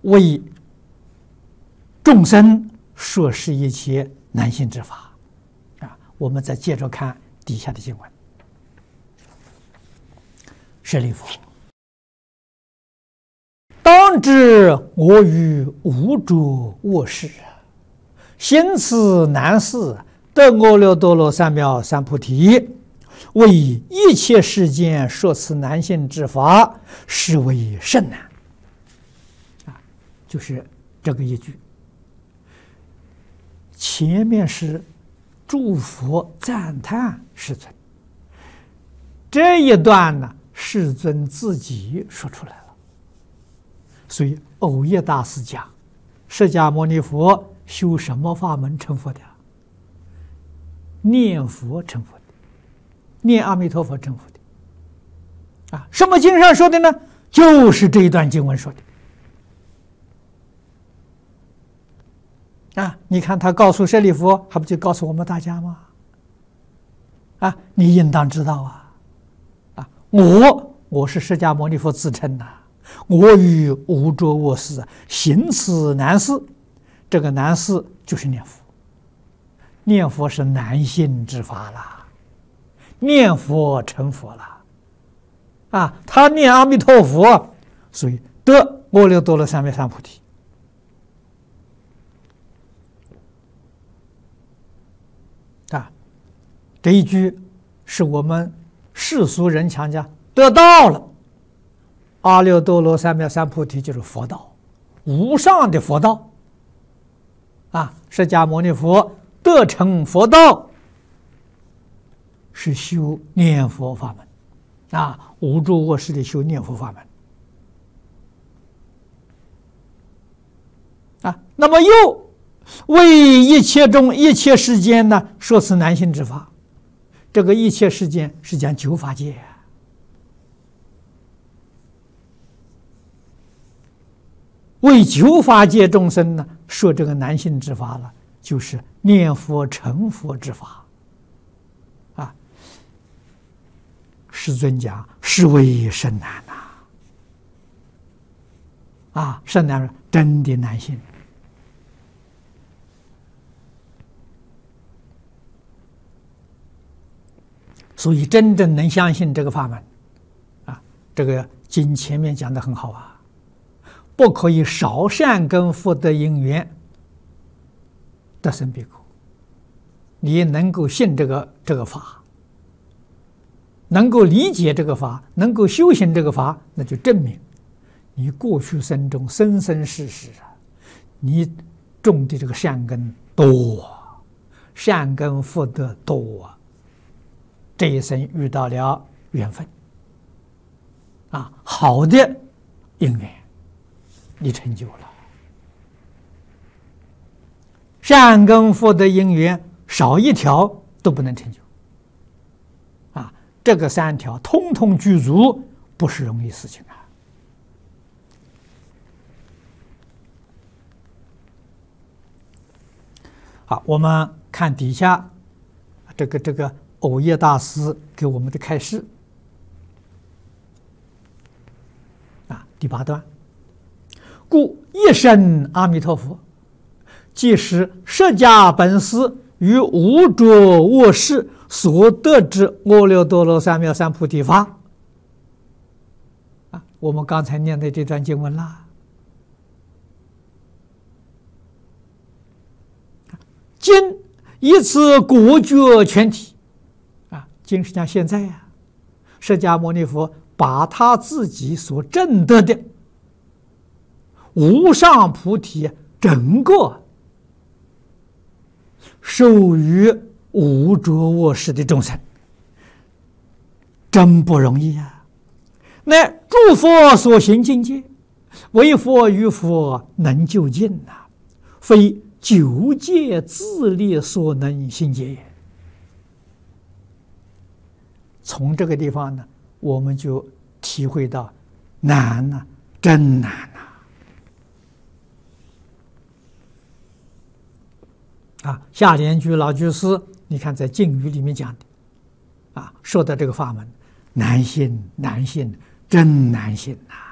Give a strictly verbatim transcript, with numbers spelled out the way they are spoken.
为众生说是一切难信之法啊！我们再接着看底下的经文。舍利弗，当知我于无着卧室，行此难事，得阿耨多罗三藐三菩提，为一切世间说此难信之法，实为甚难。啊，就是这个一句。前面是祝福赞叹世尊，这一段呢，世尊自己说出来了。所以藕益大师讲，释迦牟尼佛修什么法门成佛的？念佛成佛的，念阿弥陀佛成佛的。啊，什么经上说的呢？就是这一段经文说的。啊，你看他告诉舍利弗，还不就告诉我们大家吗？啊，你应当知道啊！啊，我我是释迦牟尼佛自称呐、啊，我于无着卧室行此难事，这个难事就是念佛，念佛是难信之法啦，念佛成佛了，啊，他念阿弥陀佛，所以得阿耨多罗三藐三菩提。啊，这一句是我们世俗人强讲得到了阿耨多罗三藐三菩提，就是佛道，无上的佛道。啊，释迦牟尼佛得成佛道，是修念佛法门，啊，无着卧室的修念佛法门。啊，那么又为一切中一切世间呢，说此难信之法。这个一切世间是讲九法界，为九法界众生呢说这个难信之法了，就是念佛成佛之法。啊，世尊讲是为甚难呐！啊，甚难，真的难信。所以真正能相信这个法门，啊，这个经前面讲的很好啊，不可以少善根福德因缘得生彼国。你能够信这个这个法，能够理解这个法，能够修行这个法，那就证明你过去生中生生世世啊，你种的这个善根多，善根福德多啊。这一生遇到了缘分，啊，好的因缘，你成就了；善根福德因缘少一条都不能成就，啊，这个三条通通具足，不是容易事情啊。好，我们看底下这个这个。藕益大师给我们的开示啊，第八段，故一声阿弥陀佛，即是释迦本师于无着卧室所得之阿耨多罗三藐三菩提法。啊，我们刚才念的这段经文啦，今以此果觉全体。经是讲现在呀、啊，释迦牟尼佛把他自己所证得的无上菩提整个授予无着卧室的众生，真不容易呀、啊！那诸佛所行境界，唯佛与佛能究竟呐、啊，非九界自力所能行解也。从这个地方呢，我们就体会到难呐、啊，真难呐、啊！啊，夏莲居老居士，你看在敬语里面讲的，啊，说的这个法门难信难信，真难信呐、啊！